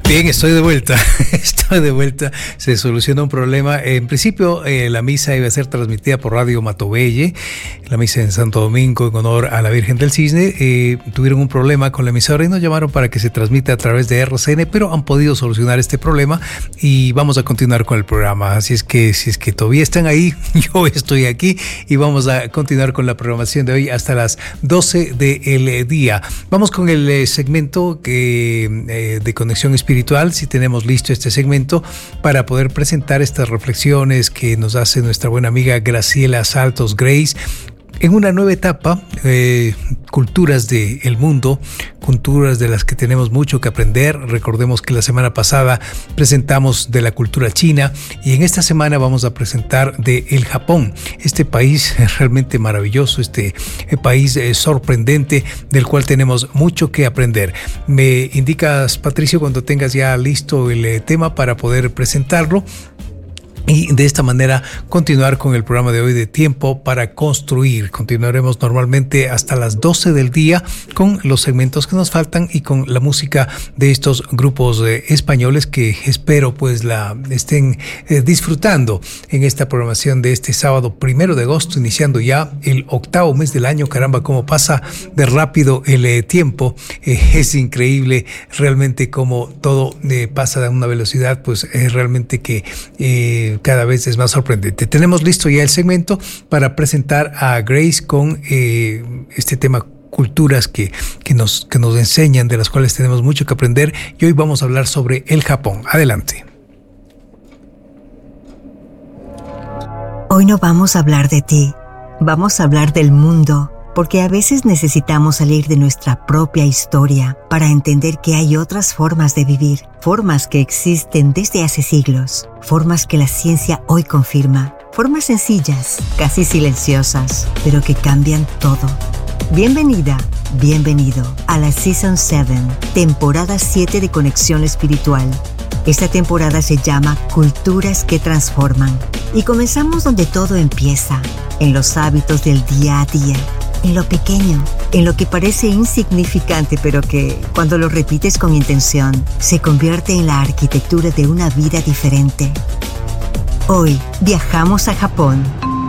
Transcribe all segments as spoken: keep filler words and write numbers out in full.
Bien, estoy de vuelta, estoy de vuelta, se solucionó un problema. En principio eh, la misa iba a ser transmitida por Radio Matobelle, la misa en Santo Domingo en honor a la Virgen del Cisne. Eh, tuvieron un problema con la emisora y nos llamaron para que se transmita a través de R C N, pero han podido solucionar este problema y vamos a continuar con el programa. Así es que si es que todavía están ahí, yo estoy aquí y vamos a continuar con la programación de hoy hasta las doce del día. Vamos con el eh, segmento que, eh, de conexión espiritual. Si tenemos listo este segmento para poder presentar estas reflexiones que nos hace nuestra buena amiga Graciela Saltos Grace en una nueva etapa, eh, culturas del mundo, culturas de las que tenemos mucho que aprender. Recordemos que la semana pasada presentamos de la cultura china y en esta semana vamos a presentar de el Japón, este país realmente maravilloso, este eh, país eh, sorprendente del cual tenemos mucho que aprender. Me indicas, Patricio, cuando tengas ya listo el eh, tema para poder presentarlo. Y de esta manera continuar con el programa de hoy de Tiempo para Construir. Continuaremos normalmente hasta las doce del día con los segmentos que nos faltan y con la música de estos grupos eh, españoles que espero pues la estén eh, disfrutando en esta programación de este sábado primero de agosto, iniciando ya el octavo mes del año. Caramba, cómo pasa de rápido el eh, tiempo. Eh, es increíble realmente cómo todo eh, pasa a una velocidad pues eh, realmente que eh, cada vez es más sorprendente. Tenemos listo ya el segmento para presentar a Grace con eh, este tema culturas que, que, nos, que nos enseñan, de las cuales tenemos mucho que aprender, y hoy vamos a hablar sobre el Japón. Adelante. Hoy no vamos a hablar de ti, vamos a hablar del mundo, porque a veces necesitamos salir de nuestra propia historia para entender que hay otras formas de vivir, formas que existen desde hace siglos, formas que la ciencia hoy confirma, formas sencillas, casi silenciosas, pero que cambian todo. Bienvenida, bienvenido a la Season siete, temporada siete de Conexión Espiritual. Esta temporada se llama Culturas que Transforman y comenzamos donde todo empieza, en los hábitos del día a día. En lo pequeño, en lo que parece insignificante, pero que, cuando lo repites con intención, se convierte en la arquitectura de una vida diferente. Hoy viajamos a Japón.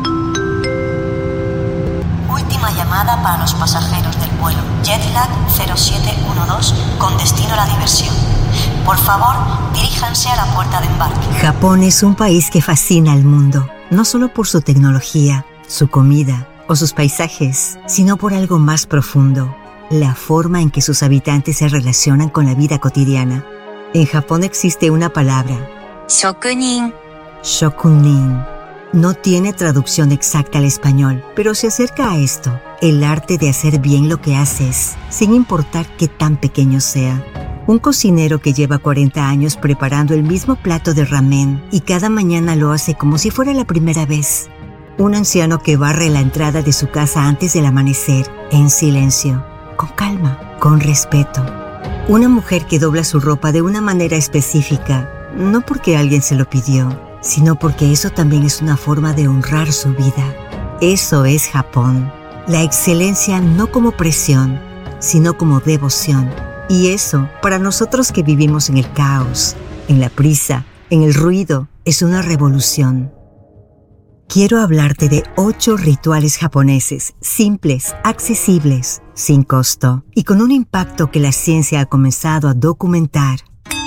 Última llamada para los pasajeros del vuelo Jetlag cero siete uno dos con destino a la diversión. Por favor, diríjanse a la puerta de embarque. Japón es un país que fascina al mundo, no solo por su tecnología, su comida o sus paisajes, sino por algo más profundo, la forma en que sus habitantes se relacionan con la vida cotidiana. En Japón existe una palabra, shokunin. Shokunin. No tiene traducción exacta al español, pero se acerca a esto, el arte de hacer bien lo que haces, sin importar qué tan pequeño sea. Un cocinero que lleva cuarenta años preparando el mismo plato de ramen y cada mañana lo hace como si fuera la primera vez. Un anciano que barre la entrada de su casa antes del amanecer, en silencio, con calma, con respeto. Una mujer que dobla su ropa de una manera específica, no porque alguien se lo pidió, sino porque eso también es una forma de honrar su vida. Eso es Japón. La excelencia no como presión, sino como devoción. Y eso, para nosotros que vivimos en el caos, en la prisa, en el ruido, es una revolución. Quiero hablarte de ocho rituales japoneses, simples, accesibles, sin costo y con un impacto que la ciencia ha comenzado a documentar.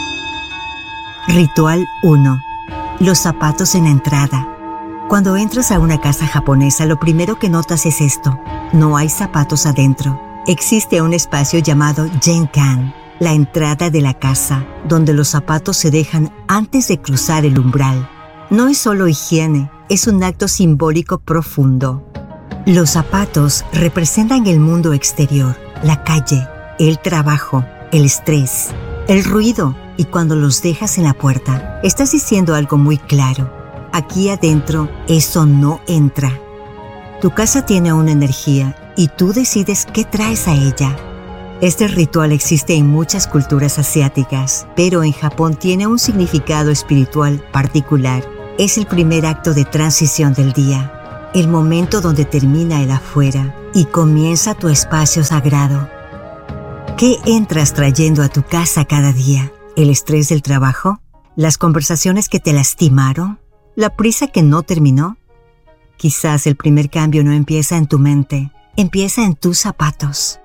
Ritual uno. Los zapatos en la entrada. Cuando entras a una casa japonesa, lo primero que notas es esto. No hay zapatos adentro. Existe un espacio llamado Genkan, la entrada de la casa, donde los zapatos se dejan antes de cruzar el umbral. No es solo higiene, es un acto simbólico profundo. Los zapatos representan el mundo exterior, la calle, el trabajo, el estrés, el ruido, y cuando los dejas en la puerta, estás diciendo algo muy claro. Aquí adentro, eso no entra. Tu casa tiene una energía y tú decides qué traes a ella. Este ritual existe en muchas culturas asiáticas, pero en Japón tiene un significado espiritual particular. Es el primer acto de transición del día, el momento donde termina el afuera y comienza tu espacio sagrado. ¿Qué entras trayendo a tu casa cada día? ¿El estrés del trabajo? ¿Las conversaciones que te lastimaron? ¿La prisa que no terminó? Quizás el primer cambio no empieza en tu mente, empieza en tus zapatos.